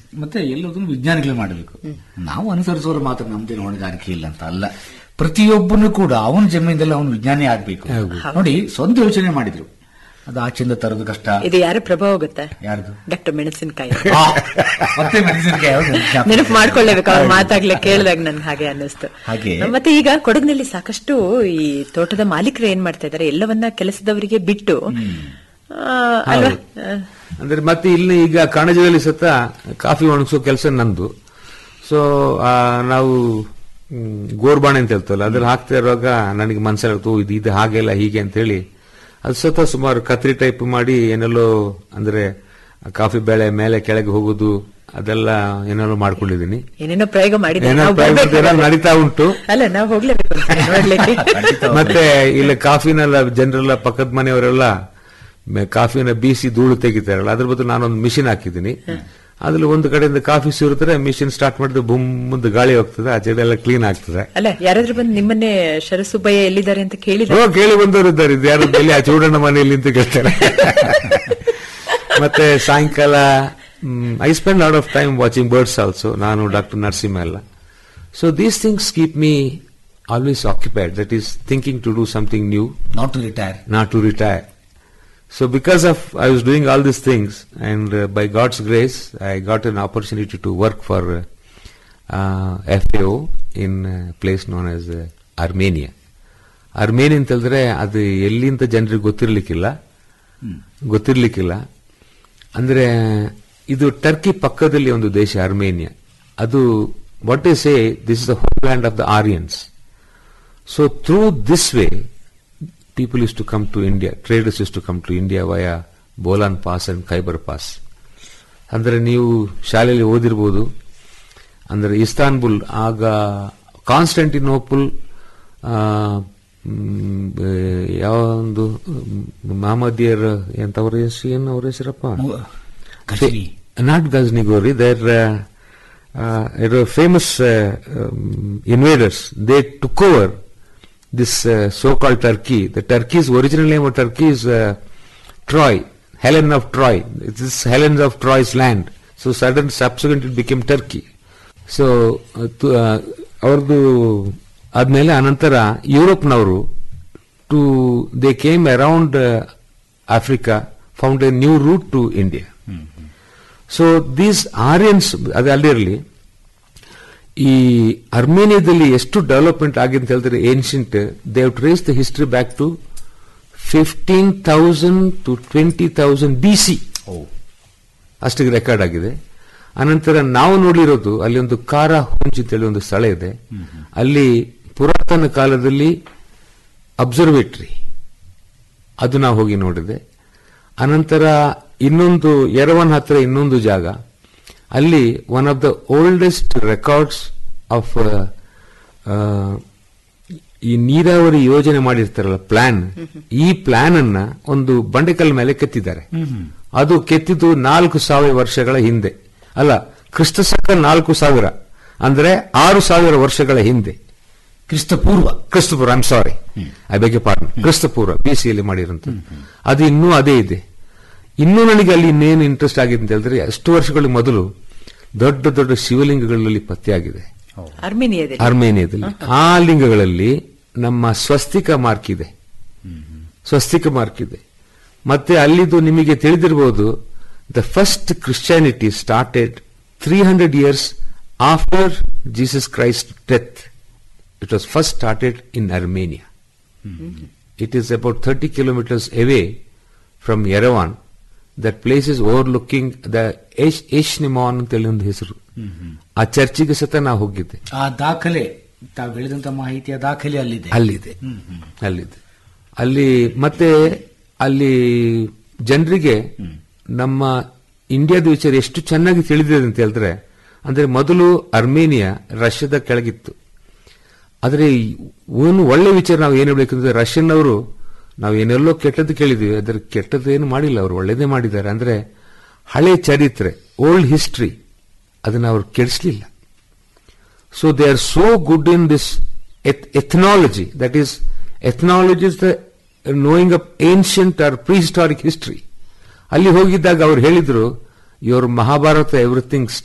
ಮತ್ತೆ ಎಲ್ಲದನ್ನು ವಿಜ್ಞಾನಿಗಳು ಮಾಡಬೇಕು. ನಾವು ಅನುಸರಿಸೋರು ಮಾತ್ರ ನಮ್ದೇನು ಹೊಣೆಗಾರಿಕೆ ಇಲ್ಲ ಅಂತ ಅಲ್ಲ. ಪ್ರತಿಯೊಬ್ಬನು ಕೂಡ ಅವನ ಜಮೀನಲ್ಲಿ ಅವನು ವಿಜ್ಞಾನಿ ಆಗ್ಬೇಕು. ನೋಡಿ, ಸ್ವಂತ ಯೋಚನೆ ಮಾಡಿದ್ರು, ಅದು ಆಚೆಯಿಂದ ತರೋದು ಕಷ್ಟ. ಇದು ಯಾರ ಪ್ರಭಾವ ಗೊತ್ತಾ? ಯಾರ್ದು? ಡಾಕ್ಟರ್ ಮೆಣಸಿನಕಾಯಿ. ಮತ್ತೆ ಮೆಣಸಿನಕಾಯಿ ನೆನಪು ಮಾಡ್ಕೊಳ್ಳೇಬೇಕು ಅವ್ರು ಮಾತಾಗ್ಲೇ ಕೇಳಿದಾಗ ನನ್ಗೆ ಹಾಗೆ ಅನ್ನಿಸ್ತು. ಮತ್ತೆ ಈಗ ಕೊಡಗಿನಲ್ಲಿ ಸಾಕಷ್ಟು ಈ ತೋಟದ ಮಾಲೀಕರು ಏನ್ ಮಾಡ್ತಾ ಇದಾರೆ, ಎಲ್ಲವನ್ನ ಕೆಲಸದವರಿಗೆ ಬಿಟ್ಟು ಅಲ್ವಾ. ಅಂದ್ರೆ ಮತ್ತೆ ಇಲ್ಲಿ ಈಗ ಕಣಜದಲ್ಲಿ ಸತ ಕಾಫಿ ಒಣಗಿಸೋ ಕೆಲಸ ನಂದು. ಸೊ ನಾವು ಗೋರ್ಬಾಣೆ ಅಂತ ಹೇಳ್ತಲ್ಲ, ಅದ್ರಲ್ಲಿ ಹಾಕ್ತಾ ಇರುವಾಗ ನನಗೆ ಮನ್ಸಲ್ಲಿ ಇದು ಹಾಗೆಲ್ಲ ಹೀಗೆ ಅಂತ ಹೇಳಿ ಅದು ಸತ ಸುಮಾರು ಕತ್ರಿ ಟೈಪ್ ಮಾಡಿ ಏನೆಲ್ಲೋ ಅಂದ್ರೆ ಕಾಫಿ ಬೆಳೆ ಮೇಲೆ ಕೆಳಗೆ ಹೋಗುದು ಅದೆಲ್ಲ ಏನೆಲ್ಲೋ ಮಾಡ್ಕೊಂಡಿದ್ದೀನಿ. ಏನೇನೋ ಪ್ರಯೋಗ ಮಾಡಿ ನಡೀತಾ ಉಂಟು. ಅಲ್ಲ, ನಾವು ಹೋಗ್ಲೇಬೇಕು. ಮತ್ತೆ ಇಲ್ಲ ಕಾಫಿನೆಲ್ಲ ಜನರೆಲ್ಲ ಪಕ್ಕದ ಮನೆಯವರೆಲ್ಲ ಕಾಫಿನ ಬೀಸಿ ಧೂಳು ತೆಗಿತಾರಲ್ಲ, ಅದ್ರ ಬದಲು ನಾನೊಂದು ಮಿಷಿನ್ ಹಾಕಿದ್ದೀನಿ. ಅದ್ರಲ್ಲಿ ಒಂದು ಕಡೆಯಿಂದ ಕಾಫಿ ಸುರಿದ್ರೆ ಮಿಷಿನ್ ಸ್ಟಾರ್ಟ್ ಮಾಡಿದ್ರೆ ಬುಮ್ ಮುಂದೆ ಗಾಳಿ ಹೋಗ್ತದೆ, ಆ ಜಡೆ ಎಲ್ಲ ಕ್ಲೀನ್ ಆಗ್ತದೆ. ಅಲ್ಲ, ಯಾರಾದ್ರೂ ಬಂದು ನಿಮ್ಮನ್ನೇ ಶರಸುಬ್ಬಯ್ಯ ಎಲ್ಲಿದ್ದಾರೆ ಅಂತ ಕೇಳಿ ಬಂದವರು ಇದ್ದಾರೆ. ಯಾರು ಎಲ್ಲಿ ಆ ಚೂಡಣ್ಣ ಮನೆಯಲ್ಲಿ ಅಂತ ಕೇಳ್ತಾರೆ. ಮತ್ತೆ ಸಾಯಂಕಾಲ I spend lot of time watching birds also, ನಾನು ಡಾಕ್ಟರ್ ನರಸಿಂಹ ಎಲ್ಲ. So these things keep me always occupied, that is thinking to do something new, not to retire. So because of I was doing all these things, and by God's grace I got an opportunity to work for FAO in a place known as Armenia. Armenia ಅಂತ ಹೇಳಿದ್ರೆ ಅದು ಎಲ್ಲಿಂದ ಜನರಿಗೆ ಗೊತ್ತಿರ್ಲಿಕ್ಕಿಲ್ಲ. ಅಂದ್ರೆ ಇದು Turkey ಪಕ್ಕದಲ್ಲಿ ಒಂದು ದೇಶ ಅರ್ಮೇನಿಯಾ. ಅದು what they say this is the home land of the Aryans. So through this way people used to come to India, traders used to come to India via Bolan Pass and Khyber Pass. ಅಂದ್ರೆ ನೀವು ಶಾಲೆಯಲ್ಲಿ ಓದಿರ್ಬೋದು, ಅಂದ್ರೆ Istanbul ಆಗ Constantinople ಯಾವ ಒಂದು ಮಹಮ್ಮದಿಯರ್ ಎಂತವ್ರ ಹೆಸರು, ಅವ್ರ ಹೆಸರಪ್ಪ not ಗಜ್ನಿಗೋರಿ, there famous invaders. They took over this so-called Turkey. The Turkey's original name of Turkey is Troy, Helen of Troy. It is Helen of Troy's land. So subsequently it became Turkey. So ಅವ್ರದ್ದು ಆದ್ಮೇಲೆ ಅನಂತರ ಯುರೋಪ್ನವರು they came around Africa, found a new route to India. So these Aryans, ಅದು ಅಲ್ಲಿರಲಿ, ಈ ಅರ್ಮೇನಿಯಾದಲ್ಲಿ ಎಷ್ಟು development ಆಗಿದೆ ಅಂತ ಹೇಳಿದ್ರೆ ancient they have trace the history back to 15,000 to 20,000 BC. ಅಷ್ಟಿಗೆ record ಆಗಿದೆ. ಅನಂತರ ನಾವು ನೋಡಿರೋದು ಅಲ್ಲಿ ಒಂದು ಕಾರಾ ಹುಂಜ್ ಅಂತೇಳಿ ಒಂದು ಸ್ಥಳ ಇದೆ. ಅಲ್ಲಿ ಪುರಾತನ ಕಾಲದಲ್ಲಿ ಅಬ್ಸರ್ವೇಟರಿ, ಅದು ನಾವು ಹೋಗಿ ನೋಡಿದೆ. ಅನಂತರ ಇನ್ನೊಂದು ಎರವನ್ ಹತ್ರ ಇನ್ನೊಂದು ಜಾಗ, ಅಲ್ಲಿ one of the oldest records of ಈ ನೀರಾವರಿ ಯೋಜನೆ ಮಾಡಿರ್ತಾರಲ್ಲ ಪ್ಲಾನ್, ಈ ಪ್ಲಾನ್ ಅನ್ನ ಒಂದು ಬಂಡೆಕಲ್ ಮೇಲೆ ಕೆತ್ತಿದ್ದಾರೆ. ಅದು ಕೆತ್ತಿದ್ದು 4,000 ವರ್ಷಗಳ ಹಿಂದೆ, ಅಲ್ಲ ಕ್ರಿಸ್ತಶಕ 4,000 ಅಂದ್ರೆ 6,000 ವರ್ಷಗಳ ಹಿಂದೆ, ಕ್ರಿಸ್ತಪೂರ್ವ I am sorry, I beg pardon, ಕ್ರಿಸ್ತಪೂರ್ವ BC ಮಾಡಿರುವಂತದ್ದು. ಅದು ಇನ್ನೂ ಅದೇ ಇದೆ. ಇನ್ನೂ ನನಗೆ ಅಲ್ಲಿ ಇನ್ನೇನು ಇಂಟ್ರೆಸ್ಟ್ ಆಗಿದೆ ಅಂತ ಹೇಳಿದ್ರೆ, ಅಷ್ಟು ವರ್ಷಗಳ ಮೊದಲು ದೊಡ್ಡ ದೊಡ್ಡ ಶಿವಲಿಂಗಗಳಲ್ಲಿ ಪತ್ತೆಯಾಗಿದೆ ಅರ್ಮೇನಿಯಾದಲ್ಲಿ. ಆ ಲಿಂಗಗಳಲ್ಲಿ ನಮ್ಮ ಸ್ವಸ್ತಿಕ ಮಾರ್ಕ್ ಇದೆ. ಮತ್ತೆ ಅಲ್ಲಿದು ನಿಮಗೆ ತಿಳಿದಿರಬಹುದು, the first Christianity started 300 years after Jesus Christ death. It was first started in Armenia. It is about 30 kilometers away from Yerevan. That place is ಓವರ್ಲುಕಿಂಗ್ the ಏಷ್ನಿಮಾನ್ ಅಂತೇಳಿ ಒಂದು ಹೆಸರು. ಆ ಚರ್ಚಿಗೆ ಸತ ನಾವು ಹೋಗಿದ್ದೆ. ಆ ದಾಖಲೆ, ತಾವು ಹೇಳಿದಂತ ಮಾಹಿತಿಯ ದಾಖಲೆ ಅಲ್ಲಿದೆ. ಅಲ್ಲಿ ಮತ್ತೆ ಅಲ್ಲಿ ಜನರಿಗೆ ನಮ್ಮ ಇಂಡಿಯಾದ ವಿಚಾರ ಎಷ್ಟು ಚೆನ್ನಾಗಿ ತಿಳಿದಿದೆ ಅಂತ ಹೇಳಿದ್ರೆ, ಅಂದ್ರೆ ಮೊದಲು ಅರ್ಮೇನಿಯಾ ರಷ್ಯಾದ ಕೆಳಗಿತ್ತು. ಆದ್ರೆ ಒಂದು ಒಳ್ಳೆ ವಿಚಾರ ನಾವು ಏನು ಹೇಳ್ಬೇಕಂದ್ರೆ, ರಷ್ಯನ್ ಅವರು ನಾವು ಏನೆಲ್ಲೋ ಕೆಟ್ಟದ್ದು ಕೇಳಿದ್ವಿ, ಅದರ ಕೆಟ್ಟದ್ದು ಏನು ಮಾಡಿಲ್ಲ, ಅವರು ಒಳ್ಳೇದೇ ಮಾಡಿದ್ದಾರೆ. ಅಂದ್ರೆ ಹಳೆ ಚರಿತ್ರೆ, ಓಲ್ಡ್ ಹಿಸ್ಟ್ರಿ, ಅದನ್ನ ಅವರು ಕೆಡಿಸಲಿಲ್ಲ. So they are so good in this ಎಥ್ನಾಲಜಿ, that is ಎಥ್ನಾಲಜಿ is the knowing up ancient R pre historic history. ಅಲ್ಲಿ ಹೋಗಿದ್ದಾಗ ಅವ್ರು ಹೇಳಿದ್ರು, ಯುವರ್ ಮಹಾಭಾರತ ಎವ್ರಿಥಿಂಗ್